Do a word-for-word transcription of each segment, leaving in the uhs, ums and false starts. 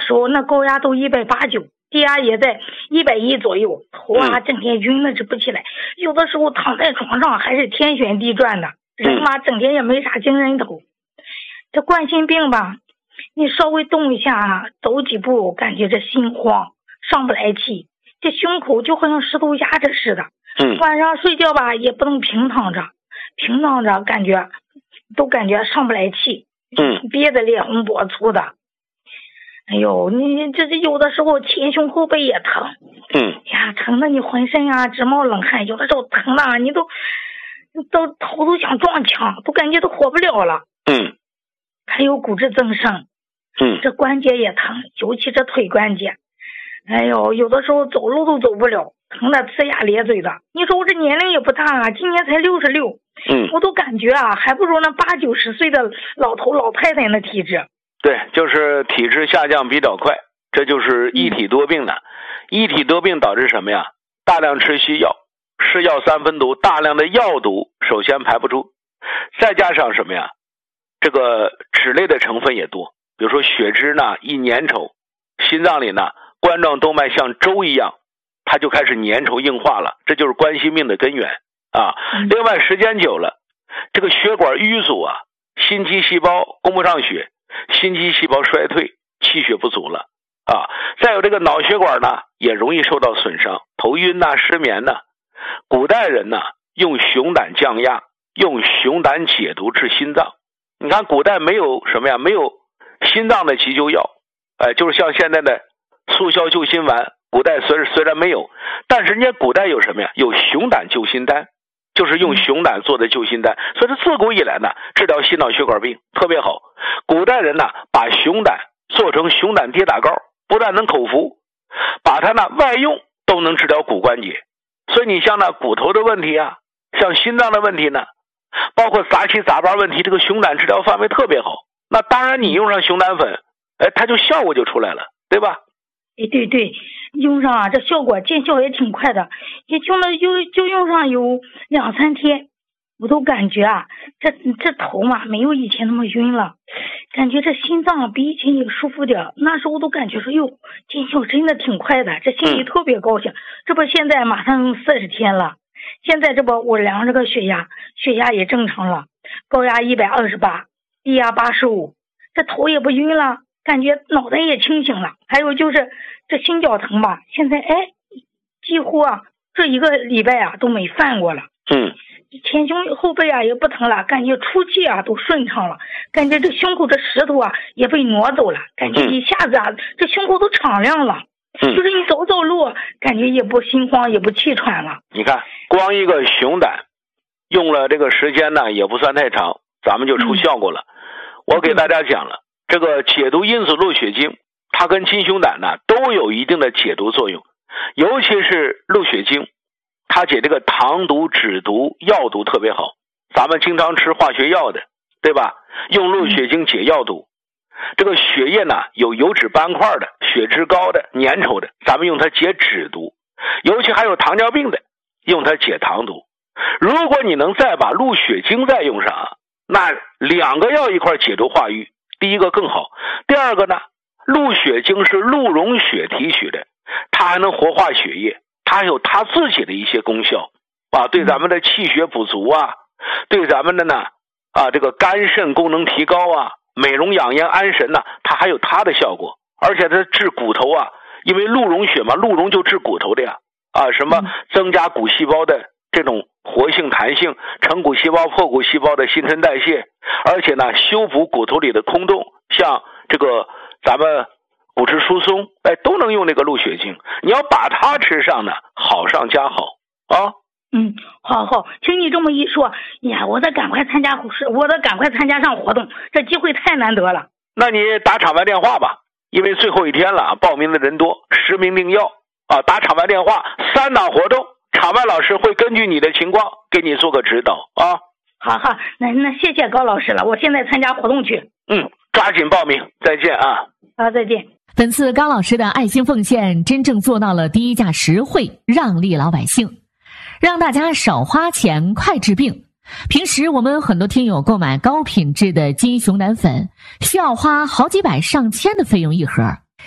时候那高压都一百八九，低压也在一百一左右，头啊整天晕了直不起来，有的时候躺在床上还是天旋地转的，人嘛整天也没啥精神头。这冠心病吧，你稍微动一下走几步感觉这心慌上不来气，这胸口就好像石头压着似的。 嗯， 晚上睡觉吧也不能平躺着，平躺着感觉都感觉上不来气。 嗯， 憋得脸红脖粗的。哎呦，你这这有的时候前胸后背也疼。 嗯呀，疼的你浑身啊直冒冷汗，有的时候疼的你都都头都想撞墙，都感觉都活不了了。 嗯， 还有骨质增生。 嗯， 这关节也疼，尤其这腿关节。哎呦，有的时候走路都走不了，疼得呲牙咧嘴的。你说我这年龄也不大啊，今年才六十六。 嗯， 我都感觉啊，还不如那八九十岁的老头老太太那体质。 对，就是体质下降比较快，这就是一体多病的。嗯、一体多病导致什么呀？大量吃西药，是药三分毒，大量的药毒首先排不出，再加上什么呀？这个脂类的成分也多，比如说血脂呢一粘稠，心脏里呢冠状动脉像粥一样，它就开始粘稠硬化了，这就是冠心病的根源啊。 嗯、 另外时间久了，这个血管淤阻啊，心肌细胞供不上血，心肌细胞衰退，气血不足了啊。再有这个脑血管呢也容易受到损伤，头晕呐、失眠呐。古代人呢用熊胆降压，用熊胆解毒治心脏。你看古代没有什么呀，没有心脏的急救药，哎、呃，就是像现在的速效救心丸，古代虽虽然没有，但是人家古代有什么呀？有熊胆救心丹，就是用熊胆做的救心丹。所以说自古以来呢，治疗心脑血管病特别好。古代人呢，把熊胆做成熊胆跌打膏，不但能口服，把它呢外用都能治疗骨关节。所以你像那骨头的问题啊，像心脏的问题呢，包括杂七杂八问题，这个熊胆治疗范围特别好。那当然你用上熊胆粉，哎，它就效果就出来了，对吧？ 哎，对对，用上啊，这效果见效也挺快的，也用了就就用上有两三天，我都感觉啊，这这头嘛没有以前那么晕了，感觉这心脏比以前也舒服点。那时候都感觉说哟，见效真的挺快的，这心里特别高兴。嗯、这不现在马上用四十天了，现在这不我量这个血压，血压也正常了，高压一百二十八，低压八十五，这头也不晕了。感觉脑袋也清醒了，还有就是这心绞疼吧，现在哎，几乎啊这一个礼拜啊都没犯过了。 嗯， 前胸后背啊也不疼了，感觉出气啊都顺畅了，感觉这胸口这石头啊也被挪走了，感觉一下子啊、嗯、这胸口都敞亮了。嗯，就是你走走路，感觉也不心慌也不气喘了。 你看，光一个熊胆用了这个时间呢也不算太长，咱们就出效果了。嗯、我给大家讲了。这个解毒因子鹿血精，它跟金熊胆呢都有一定的解毒作用，尤其是鹿血精，它解这个糖毒、脂毒、药毒特别好。咱们经常吃化学药的，对吧？用鹿血精解药毒。这个血液呢有油脂斑块的、血脂高的、粘稠的，咱们用它解脂毒。尤其还有糖尿病的，用它解糖毒。如果你能再把鹿血精再用上啊，那两个药一块解毒化瘀。第一个更好，第二个呢，鹿血精是鹿茸血提取的，它还能活化血液，它有它自己的一些功效啊，对咱们的气血补足啊，对咱们的呢啊这个肝肾功能提高啊，美容养颜安神呢、啊，它还有它的效果，而且它治骨头啊，因为鹿茸血嘛，鹿茸就治骨头的呀啊，什么增加骨细胞的这种活性弹性，成骨细胞破骨细胞的新陈代谢，而且呢修补骨头里的空洞，像这个咱们骨质疏松，哎，都能用那个鹿血精。你要把它吃上呢，好上加好啊。 嗯，好好，听你这么一说呀，我得赶快参加我得赶快参加上活动，这机会太难得了。 那你打场外电话吧，因为最后一天了，报名的人多，实名领药啊，打场外电话，三档活动，场外老师会根据你的情况给你做个指导啊。 好好，那那谢谢高老师了，我现在参加活动去。 嗯，抓紧报名，再见啊。 好，再见。 本次高老师的爱心奉献真正做到了低价实惠，让利老百姓，让大家少花钱快治病。平时我们很多听友购买高品质的金熊胆粉，需要花好几百上千的费用一盒。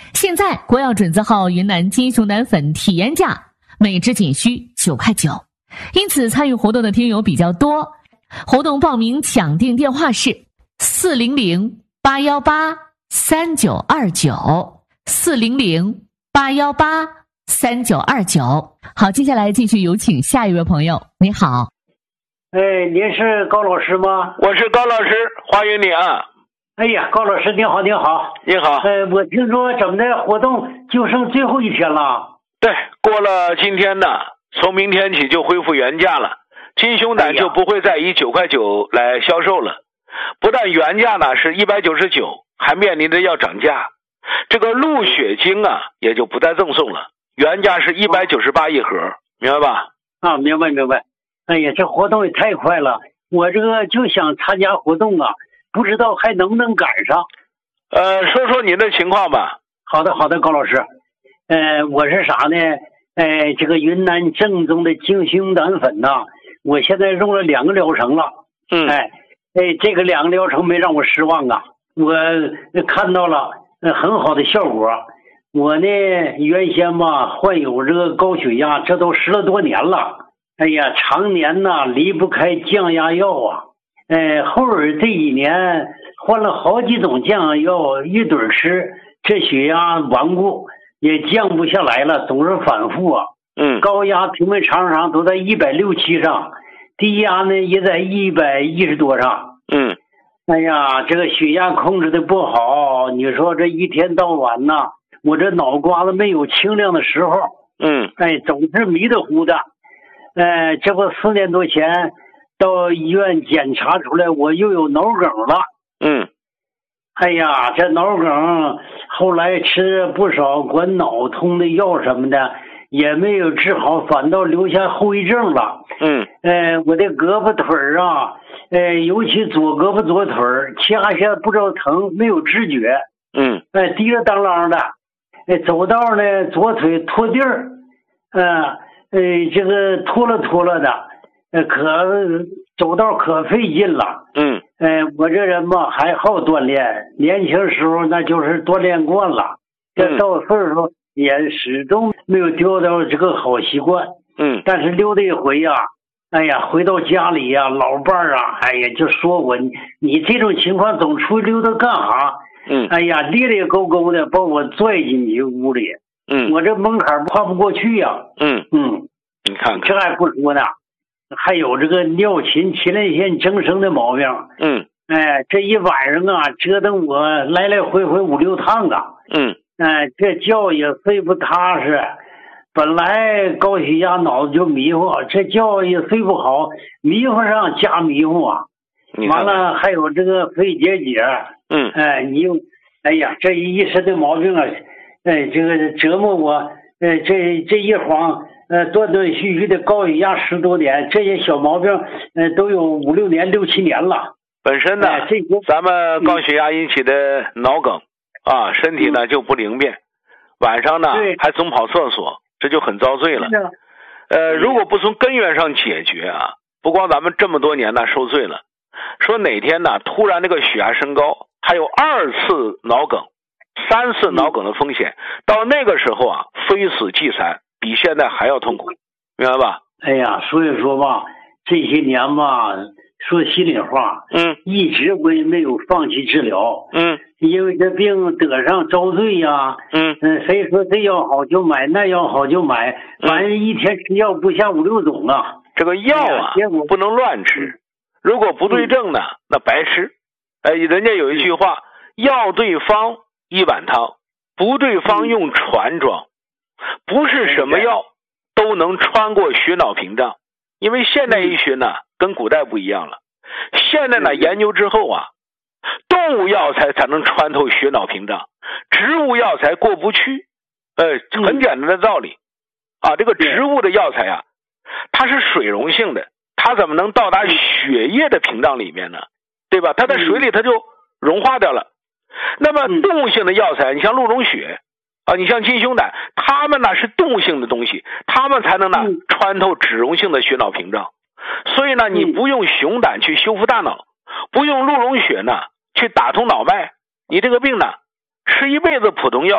现在国药准字号云南金熊胆粉体验价每支仅需九块九，因此参与活动的听友比较多。活动报名抢订电话是四零零八幺八三九二九四零零八幺八三九二九。好，接下来继续有请下一位朋友。你好。 哎，您是高老师吗？ 我是高老师，欢迎你啊。 哎呀，高老师您好，您好， 你好。 呃，我听说咱们的活动就剩最后一天了。 对，过了今天呢，从明天起就恢复原价了，金熊胆就不会再以九块九来销售了。不但原价呢是一百九十九，还面临着要涨价。这个鹿血精啊，也就不再赠送了，原价是一百九十八一盒，明白吧？ 啊，明白明白。哎呀，这活动也太快了，我这个就想参加活动啊。不知道还能不能赶上？ 呃，说说您的情况吧。 好的，好的，高老师。呃，我是啥呢？呃，这个云南正宗的金熊胆粉呐，我现在用了两个疗程了。 嗯。 哎，哎，这个两个疗程没让我失望啊！我看到了很好的效果。我呢，原先嘛患有这个高血压，这都十了多年了。哎呀，常年呐离不开降压药啊。呃，后儿这几年换了好几种降压药，一顿吃，这血压顽固，也降不下来了，总是反复啊。 嗯， 高压平均常常都在一百六七上，低压呢也在一百一十多上。 嗯， 哎呀，这个血压控制的不好，你说这一天到晚呐，我这脑瓜子没有清亮的时候。 嗯， 哎，总是迷得糊的。呃，这不四年多前。到医院检查出来我又有脑梗了。 嗯， 哎呀，这脑梗后来吃不少管脑通的药什么的，也没有治好，反倒留下后遗症了。 嗯， 呃，我的胳膊腿儿啊，呃，尤其左胳膊左腿儿掐下不知道疼，没有知觉。 嗯， 哎、呃，滴了当啷的，哎、呃，走道呢左腿拖地儿，呃，呃，这个拖了拖了的。呃，可走道可费劲了。 嗯， 呃，我这人嘛还好锻炼，年轻时候那就是锻炼惯了，这到岁数也始终没有丢掉这个好习惯。 嗯， 但是溜达一回呀、啊，哎呀，回到家里呀、啊，老伴儿啊，哎呀，就说我你你这种情况总出去溜达干哈？ 嗯， 哎呀，咧咧勾勾的把我拽进去屋里。 嗯， 我这门槛跨不过去呀、啊。 嗯嗯， 你看看， 这还不说呢。还有这个尿频、前列腺增生的毛病。 嗯， 哎，这一晚上啊，折腾我来来回回五六趟啊。 嗯， 哎，这觉也睡不踏实。本来高血压脑子就迷糊，这觉也睡不好，迷糊上加迷糊啊。完了还有这个肺结节。 嗯， 哎，你又，哎呀，这一身的毛病啊，哎，这个折磨我，呃，这这一晃。呃，断断续续的高血压十多年，这些小毛病，呃，都有五六年、六七年了。 本身呢，哎、这咱们高血压引起的脑梗、嗯、啊，身体呢就不灵便，晚上呢还总跑厕所，这就很遭罪了。呃，如果不从根源上解决啊，不光咱们这么多年呢受罪了，说哪天呢突然这个血压升高，还有二次脑梗、三次脑梗的风险，嗯、到那个时候啊，非死即残。比现在还要痛苦，明白吧？ 哎呀，所以说吧，这些年吧，说心里话， 嗯， 一直我也没有放弃治疗， 嗯， 因为这病得上遭罪呀， 嗯嗯，谁说这药好就买，那药好就买，反正一天吃药不下五六种啊。 这个药啊，哎、不能乱吃，如果不对症呢，嗯、那白吃。哎，人家有一句话，药对方一碗汤，不对方用船装。不是什么药都能穿过血脑屏障，因为现代医学呢跟古代不一样了。现在呢研究之后啊，动物药材才能穿透血脑屏障，植物药材过不去。呃，很简单的道理啊。这个植物的药材啊，它是水溶性的，它怎么能到达血液的屏障里面呢？对吧？它在水里它就融化掉了。那么动物性的药材，你像鹿茸血。啊，你像金熊胆，它们呢是动物性的东西，它们才能呢穿透脂溶性的血脑屏障。所以呢，你不用熊胆去修复大脑，不用鹿茸血呢去打通脑脉，你这个病呢吃一辈子普通药，它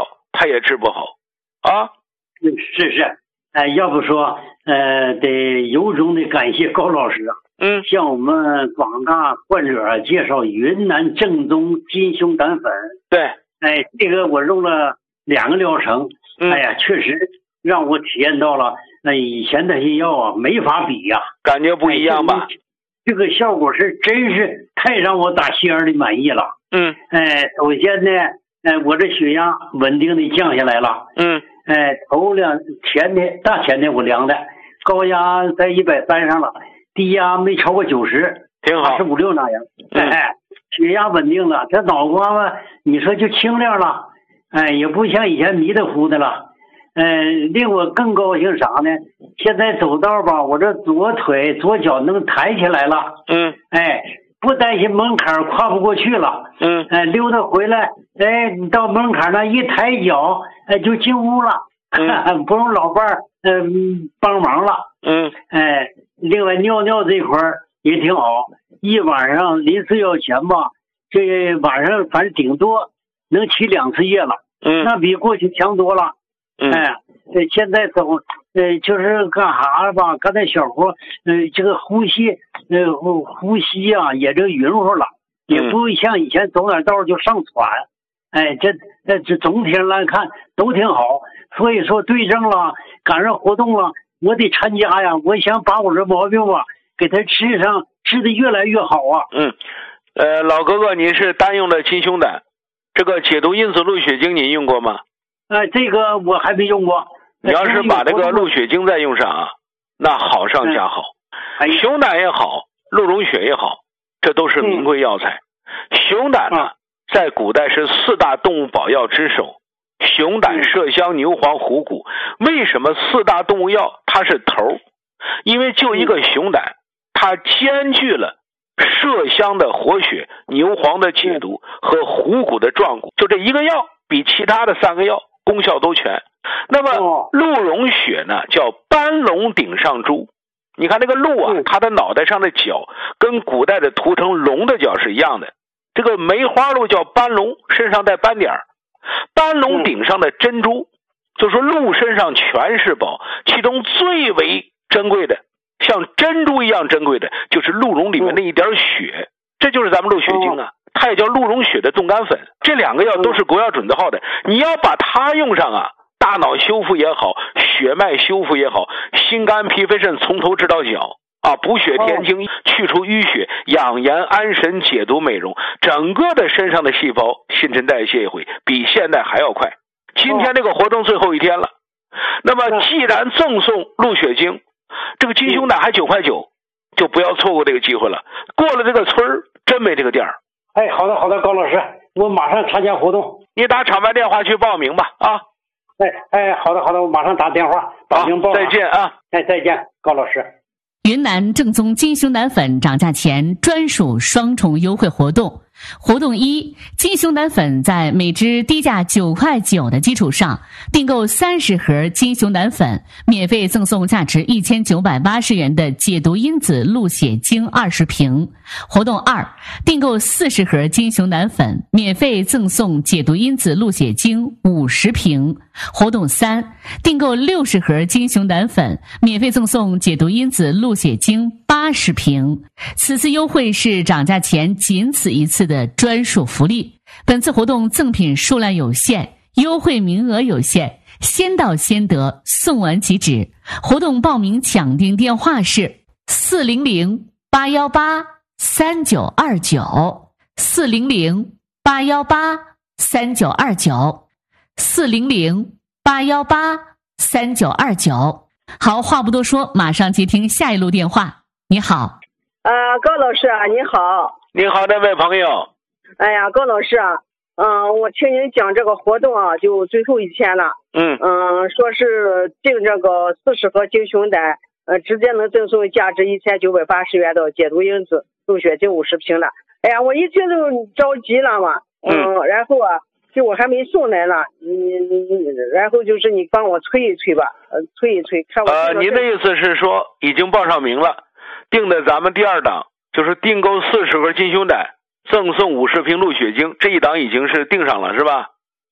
他也治不好啊。 是是，哎，要不说，呃，得由衷的感谢高老师啊， 嗯， 向我们广大患者介绍云南正宗金熊胆粉。 对， 哎，这个我用了两个疗程， 嗯、 哎呀，确实让我体验到了，那、呃、以前那些药啊没法比呀、啊， 感觉不一样吧？ 哎、这个效果是真是太让我打心眼里满意了。 嗯， 哎，首先呢，哎，我这血压稳定的降下来了。 嗯。 哎，头两前天大前天我量的，高压在一百三上了，低压没超过九十， 挺好， 八十五六那样。 嗯、 哎，血压稳定了，这脑瓜子你说就清亮了，哎，也不像以前迷的糊的了。嗯、呃，令我更高兴啥呢？现在走道吧，我这左腿左脚能抬起来了。 嗯， 哎，不担心门槛跨不过去了。 嗯， 哎，溜达回来，哎，你到门槛那一抬脚，哎，就进屋了，嗯、不用老伴儿嗯、呃、帮忙了。 嗯， 哎，另外尿尿这块儿也挺好，一晚上临睡觉前吧，这晚上反正顶多能起两次夜了。 嗯， 那比过去强多了。 嗯， 哎，现在走，呃，就是干啥了吧？干点小活，呃，这个呼吸，呃，呼呼吸啊，也这匀乎了，也不像以前走哪道就上喘。哎，这这这总体上来看都挺好。所以说对症了，赶上活动了，我得参加呀！我想把我这毛病吧，给他治上，治得越来越好啊。 嗯，呃，老哥哥，您是单用的金熊胆，这个解毒因子鹿血精您用过吗？ 呃，这个我还没用过。 你要是把这个鹿血精再用上啊，那好上加好。 哎、 熊胆也好，鹿茸血也好，这都是名贵药材。嗯、熊胆呢，啊、在古代是四大动物保药之首。熊胆、麝香、牛黄、虎骨，为什么四大动物药它是头？因为就一个熊胆，它兼具了麝香的活血、牛黄的解毒和虎骨的壮骨，就这一个药比其他的三个药功效都全。那么鹿茸血呢，叫斑龙顶上珠。你看那个鹿啊，它的脑袋上的角跟古代的图腾龙的角是一样的。这个梅花鹿叫斑龙，身上带斑点儿。斑龙顶上的珍珠，就说鹿身上全是宝，其中最为珍贵的，像珍珠一样珍贵的，就是鹿茸里面那一点血，这就是咱们鹿血精啊，它也叫鹿茸血的冻干粉。这两个药都是国药准字号的，你要把它用上啊，大脑修复也好，血脉修复也好，心肝脾肺肾从头治到脚啊，补血填精，去除淤血，养颜安神，解毒美容，整个的身上的细胞新陈代谢会比现代还要快。今天这个活动最后一天了，那么既然赠送鹿血精，这个金熊胆还九块九，就不要错过这个机会了。过了这个村儿，真没这个店儿。 哎，好的好的，高老师，我马上参加活动。 你打厂牌电话去报名吧啊！ 哎哎，好的好的，我马上打电话报名报。 再见啊！ 哎，再见，高老师。 云南正宗金熊胆粉涨价前专属双重优惠活动。活动一，金熊胆粉在每支低价九块九的基础上，订购三十盒金熊胆粉，免费赠送价值一千九百八十元的解毒因子鹿血精二十瓶。活动二，订购四十盒金熊胆粉，免费赠送解毒因子鹿血精五十瓶。活动三，订购六十盒金熊胆粉，免费赠送解毒因子鹿血精八十瓶。此次优惠是涨价前仅此一次的专属福利。本次活动赠品数量有限，优惠名额有限，先到先得，送完即止。活动报名抢订电话是四零零八幺八三九二九，四零零八幺八三九二九，四零零八幺八三九二九。好，话不多说，马上接听下一路电话。你好， 呃，高老师啊，你好。 你好，这位朋友。 哎呀，高老师啊，嗯、呃，我听您讲这个活动啊，就最后一天了。 嗯嗯、呃，说是订这个四十盒金熊胆，呃，直接能赠送价值一千九百八十元的解毒因子鹿血精五十瓶了。哎呀，我一听就着急了嘛。嗯、呃，然后啊，就我还没送来呢，嗯，然后就是你帮我催一催吧，呃，催一催，看我。 呃，您的意思是说已经报上名了，定的咱们第二档，就是订购四十盒金熊胆，赠送五十瓶鹿血精，这一档已经是定上了，是吧？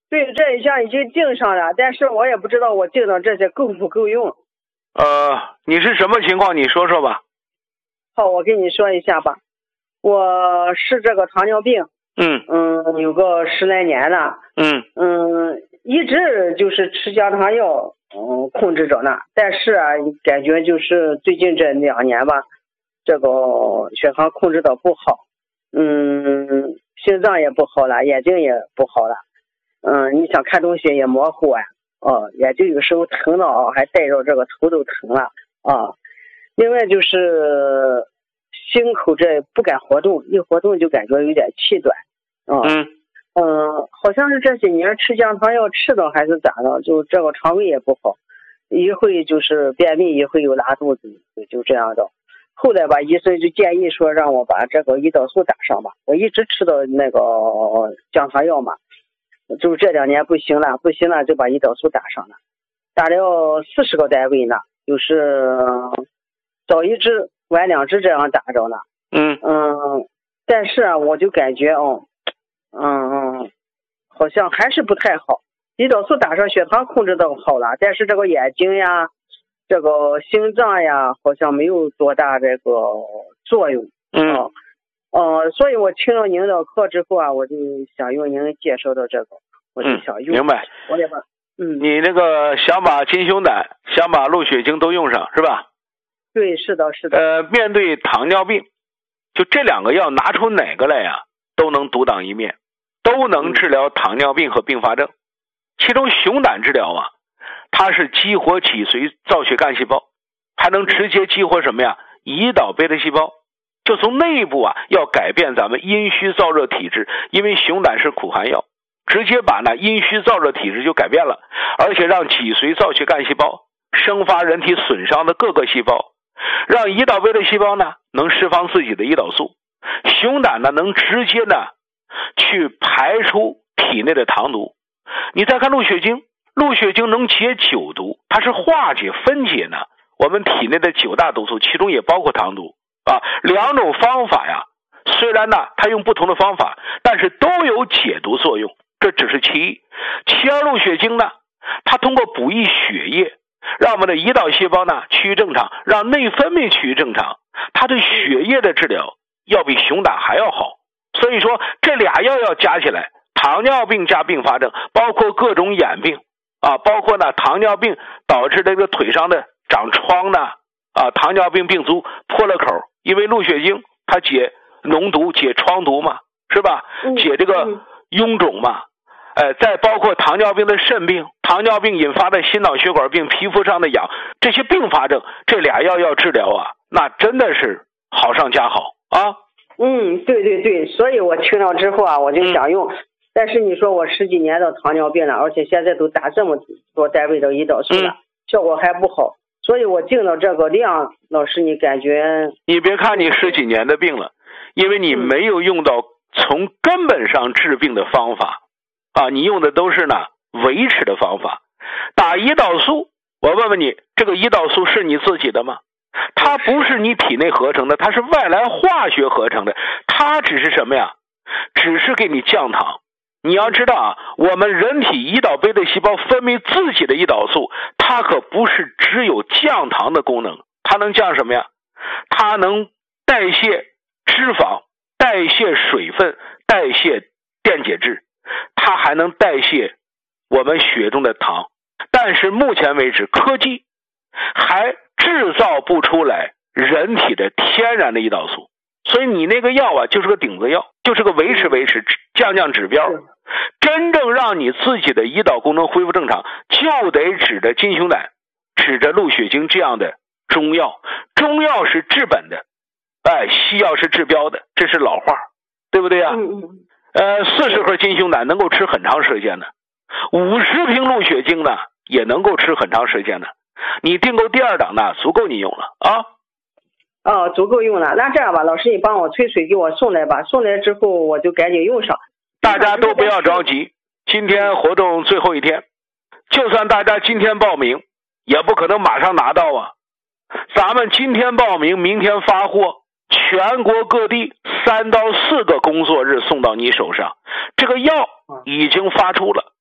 对，这一项已经订上了，但是我也不知道我订的这些够不够用。 呃，你是什么情况？你说说吧。 好，我跟你说一下吧。我是这个糖尿病， 嗯嗯，有个十来年了， 嗯嗯，一直就是吃降糖药，嗯，控制着呢。但是啊，感觉就是最近这两年吧，这个血糖控制的不好，嗯，心脏也不好了，眼睛也不好了，嗯，你想看东西也模糊啊，哦，眼睛有时候疼了啊，还带着这个头都疼了啊。另外就是心口这不敢活动，一活动就感觉有点气短，啊， 嗯嗯，好像是这些年吃降糖药吃的还是咋的，就这个肠胃也不好，一会就是便秘，一会有拉肚子，就这样的。后来吧，医生就建议说让我把这个胰岛素打上吧，我一直吃的那个降糖药嘛，就这两年不行了，不行了就把胰岛素打上了，打了四十个单位呢，就是早一支晚两支这样打着呢。 嗯嗯，但是啊，我就感觉哦，嗯嗯，好像还是不太好。胰岛素打上，血糖控制的好了，但是这个眼睛呀，这个心脏呀，好像没有多大这个作用。 嗯哦，呃，所以我听了您的课之后啊，我就想用您介绍的这个，我就想用。 明白。 我也把，嗯， 你那个想把金胸胆、想把鹿血精都用上是吧？ 对，是的，是的。 呃，面对糖尿病，就这两个药拿出哪个来呀，都能独当一面，都能治疗糖尿病和并发症。其中熊胆治疗啊，它是激活脊髓造血干细胞，还能直接激活什么呀？胰岛贝塔细胞。就从内部啊，要改变咱们阴虚燥热体质，因为熊胆是苦寒药，直接把那阴虚燥热体质就改变了，而且让脊髓造血干细胞生发人体损伤的各个细胞，让胰岛贝塔细胞呢能释放自己的胰岛素，熊胆呢能直接呢去排出体内的糖毒。你再看鹿血精，鹿血精能解九毒，它是化解分解呢我们体内的九大毒素，其中也包括糖毒啊。两种方法呀，虽然呢它用不同的方法，但是都有解毒作用，这只是其一。其二，鹿血精呢，它通过补益血液，让我们的胰岛细胞呢趋于正常，让内分泌趋于正常，它对血液的治疗要比熊胆还要好。所以说这俩药要加起来，糖尿病加并发症，包括各种眼病啊，包括呢糖尿病导致这个腿上的长疮呢啊，糖尿病病足破了口，因为鹿血精它解脓毒解疮毒嘛，是吧？解这个臃肿嘛。呃，再包括糖尿病的肾病，糖尿病引发的心脑血管病，皮肤上的痒，这些并发症，这俩药要治疗啊，那真的是好上加好啊。 嗯，对对对，所以我听了之后啊，我就想用。嗯、但是你说我十几年的糖尿病了，而且现在都打这么多单位的胰岛素了，嗯、效果还不好，所以我定了这个量。老师，你感觉？ 你别看你十几年的病了，因为你没有用到从根本上治病的方法。啊，你用的都是呢维持的方法。打胰岛素，我问问你，这个胰岛素是你自己的吗？它不是你体内合成的，它是外来化学合成的。它只是什么呀？只是给你降糖。你要知道啊，我们人体胰岛贝塔细胞分泌自己的胰岛素，它可不是只有降糖的功能，它能降什么呀？它能代谢脂肪、代谢水分、代谢电解质，它还能代谢我们血中的糖。但是目前为止，科技还制造不出来人体的天然的胰岛素，所以你那个药啊，就是个顶子药，就是个维持维持降降指标。真正让你自己的胰岛功能恢复正常，就得指着金熊胆、指着鹿血精这样的中药。中药是治本的，哎，西药是治标的，这是老话，对不对啊？ 嗯嗯。 呃，四十盒金熊胆能够吃很长时间的，五十瓶鹿血精呢也能够吃很长时间的。你订购第二档呢，足够你用了啊。 哦，足够用了。那这样吧，老师，你帮我催水给我送来吧，送来之后我就赶紧用上。 大家都不要着急，今天活动最后一天，就算大家今天报名，也不可能马上拿到啊。咱们今天报名，明天发货，全国各地三到四个工作日送到你手上。这个药已经发出了，